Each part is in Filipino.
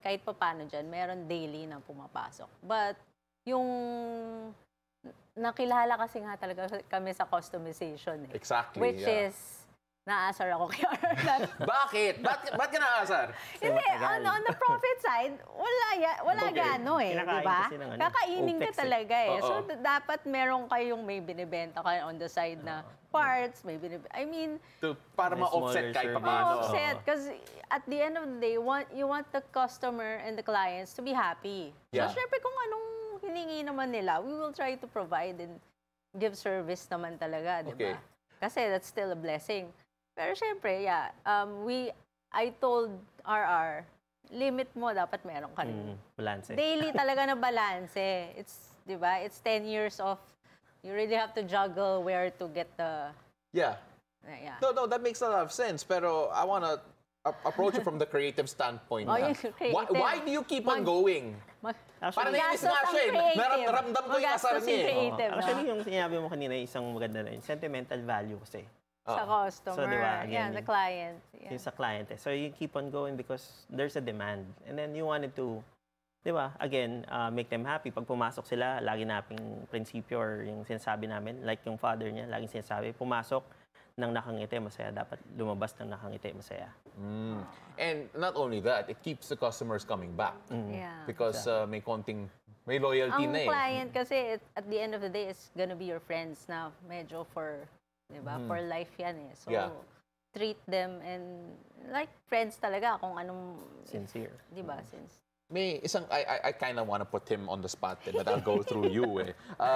kahit papaano dyan, meron daily na pumapasok. But yung nakilala kasi nga talaga kami sa customization. Exactly, Which is, naasar ako kay Arnett. Bakit? Ba't ka naasar? Hindi, on the profit side, wala Okay. gano eh, di Kinakain ba? kasi ng Kakainin ka OPEX eh. talaga eh. Oo. So, dapat meron kayong may binibenta kayo on the side na parts, may binibenta. I mean, Para May ma-offset smaller kahit service. paano. offset. Because at the end of the day, you want the customer and the clients to be happy. Yeah. So, syempre kung anong hiningi naman nila, we will try to provide and give service naman talaga, di ba? Okay. Kasi that's still a blessing. Pero syempre, I told RR, limit mo, dapat meron ka rin. Balance. Daily talaga na balance. It's, di ba? It's 10 years of, you really have to juggle where to get the, Yeah. yeah. No, that makes a lot of sense. Pero I wanna approach it from the creative standpoint. Oh, na. yung creative. Why do you keep on going? Parang nainis Gastos nga ang siya eh. creative. Naramdam ko yung Magastos asar yung niya eh. creative. Actually, yung sinabi mo kanina, isang maganda na yun, sentimental value kasi. Sa customer. So, di ba, again, the client. Yeah. Yung sa client eh. So, you keep on going because there's a demand. And then you wanted to, di ba, again, make them happy. Pag pumasok sila, lagi naping prinsipyo or yung sinasabi namin, like yung father niya, laging sinasabi, pumasok ng nakangiti, masaya. Dapat lumabas ng nakangiti, masaya. And not only that, it keeps the customers coming back. Yeah. Because may loyalty Ang na eh. client kasi, at the end of the day, is gonna be your friends na medyo for, di ba, for life yan eh. So, Yeah. treat them and like friends talaga kung anong, Sincere. di ba, since. May isang, I kind of want to put him on the spot eh, but I'll go through you eh.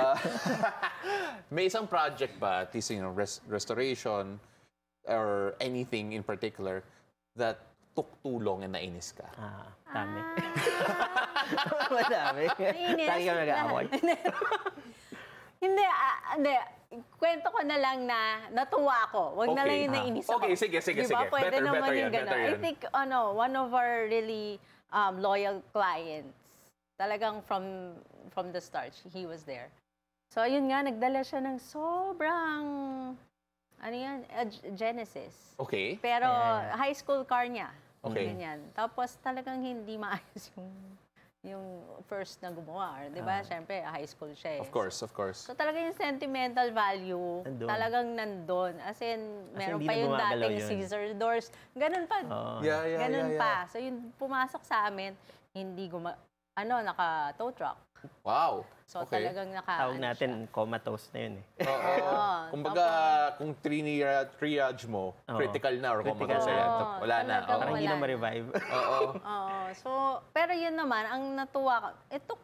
May isang project ba, at least, restoration or anything in particular that took too long and nainis ka? Dami. Madami. Nainis. Lagi kami nag-aaway. Hindi. Kwento ko na lang na natuwa ako. Wag na Okay. lang yung nainis ako. Okay, sige. Diba? Pwede Better naman yan, yung gano'n. better I yan. think, one of our really loyal clients, talagang from the start, he was there. So, ayun nga, nagdala siya ng sobrang, Genesis. Okay. Pero, high school car niya. Okay. Ganyan. Tapos, talagang hindi maayos yung first na gumawa. Di ba? Siyempre, high school siya eh. Of course. So talaga yung sentimental value, Nandun. talagang nandun. As in, meron hindi pa na yung gumagalaw dating yun. Caesar doors. Ganun pa. Yeah. Ganun pa. So yung pumasok sa amin, hindi naka-tow truck. Wow. So Okay. talagang Tawag natin comatose na yun eh. Oo. Kumbaga, kung triage mo, critical na or Critical kumbaga na. wala na. Talagang Parang hindi wala na ma-revive. Oo. Oo. So, pero yun naman, ang natuwa ko,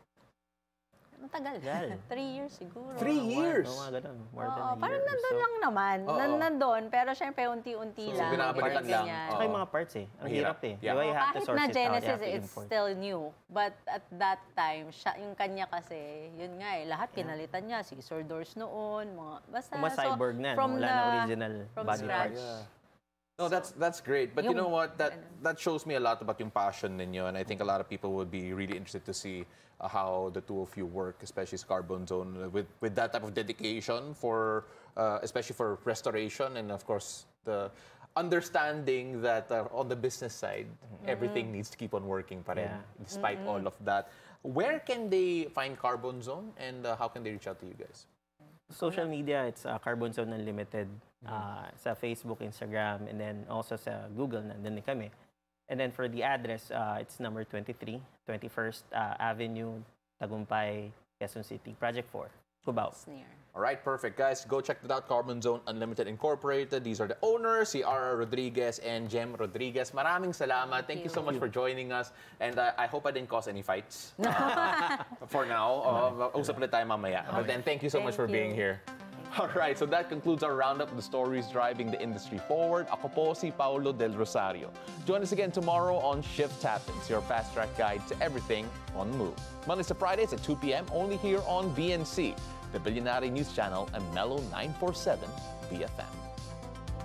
matagal. 3 years siguro. 3 years? Oo, mga ganun. More than Oo, a year. parang nandun So, lang naman. Oo. Nandun, pero syempre unti-unti So, lang. binabalikan lang. ganyan. Tsaka yung mga parts eh. Ang Mahirap. hirap eh. Yeah. Di ba, you have to Kahit source na it out, you Genesis, have to it's import. still new. But at that time, yung kanya kasi, yun nga eh, lahat pinalitan niya. Caesar doors noon, basta. Kung cyborg na, from wala na original from body scratch. parts. Yeah. No, that's great. But you know what? That shows me a lot about yung passion ninyo. And I think a lot of people would be really interested to see how the two of you work, especially sa Carbon Zone, with that type of dedication for, especially for restoration and of course the understanding that on the business side, everything needs to keep on working pa rin, despite all of that. Where can they find Carbon Zone and how can they reach out to you guys? Social media, it's Carbon Zone Unlimited. Sa Facebook, Instagram, and then also sa Google, nandun din kami. And then for the address, it's number 23, 21st Avenue, Tagumpay, Quezon City, Project 4, Cubao. It's near. All right, perfect. Guys, go check that out. Carbon Zone Unlimited Incorporated. These are the owners, si Ara Rodriguez and Jem Rodriguez. Maraming salamat. Thank you so much for joining us. And I hope I didn't cause any fights. For now. Usap ulit tayo mamaya. But then, thank you so much for being here. All right, so that concludes our roundup of the stories driving the industry forward. Ako po si Paulo Del Rosario. Join us again tomorrow on Shift Happens, your fast-track guide to everything on the move. Mondays to Fridays at 2 p.m. only here on BNC, the Billionaire News Channel, and Mellow 947 BFM.